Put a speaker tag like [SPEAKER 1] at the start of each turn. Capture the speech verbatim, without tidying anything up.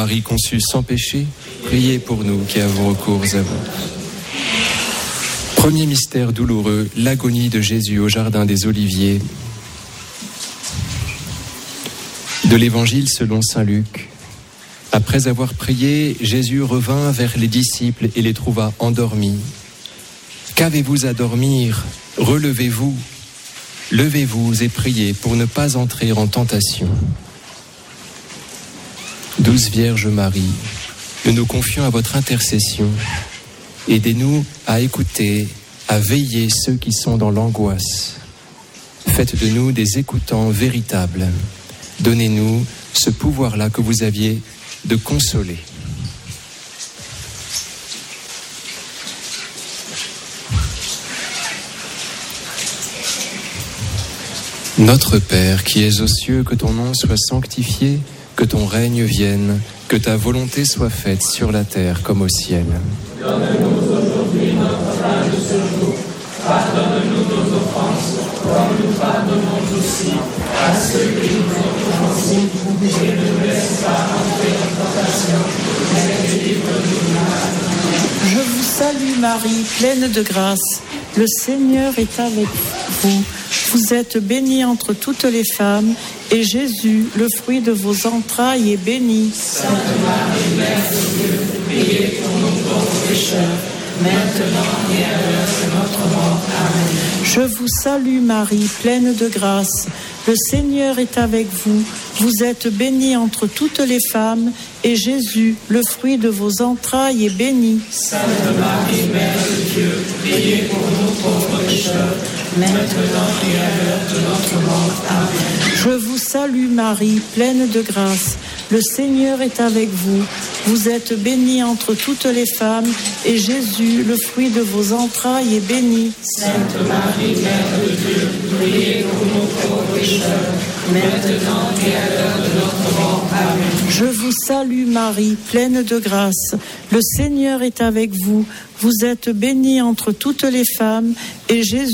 [SPEAKER 1] Marie conçue sans péché, priez pour nous qui avons recours à vous. Premier mystère douloureux, l'agonie de Jésus au jardin des Oliviers. De l'Évangile selon saint Luc. Après avoir prié, Jésus revint vers les disciples et les trouva endormis. « Qu'avez-vous à dormir ? Relevez-vous, levez-vous et priez pour ne pas entrer en tentation. » Douce Vierge Marie, nous nous confions à votre intercession. Aidez-nous à écouter, à veiller ceux qui sont dans l'angoisse. Faites de nous des écoutants véritables. Donnez-nous ce pouvoir-là que vous aviez de consoler. Notre Père qui es aux cieux, que ton nom soit sanctifié, que ton règne vienne, que ta volonté soit faite sur la terre comme au ciel.
[SPEAKER 2] Donne-nous aujourd'hui notre pain de ce jour. Pardonne-nous nos offenses, comme nous pardonnons aussi à ceux qui nous ont offensés. Et ne nous laisse pas entrer en tentation, mais délivre-nous du mal.
[SPEAKER 3] Je vous salue Marie, pleine de grâce. Le Seigneur est avec vous. Vous êtes bénie entre toutes les femmes, et Jésus, le fruit de vos entrailles, est béni.
[SPEAKER 2] Sainte Marie, Mère de Dieu, priez pour nous pauvres pécheurs, maintenant et à l'heure de notre mort. Amen.
[SPEAKER 3] Je vous salue Marie, pleine de grâce. Le Seigneur est avec vous. Vous êtes bénie entre toutes les femmes, et Jésus, le fruit de vos entrailles, est béni.
[SPEAKER 2] Sainte Marie, Mère de Dieu, priez pour nous pauvres pécheurs, maintenant et à l'heure de notre mort. Amen.
[SPEAKER 3] Je vous salue Marie, pleine de grâce. Le Seigneur est avec vous. Vous êtes bénie entre toutes les femmes, et Jésus, le fruit de vos entrailles, est béni.
[SPEAKER 2] Sainte Marie, Mère de Dieu, priez pour nous pauvres pécheurs, maintenant et à l'heure de notre mort. Amen.
[SPEAKER 3] Je vous salue Marie, pleine de grâce. Le Seigneur est avec vous. Vous êtes bénie entre toutes les femmes, et Jésus,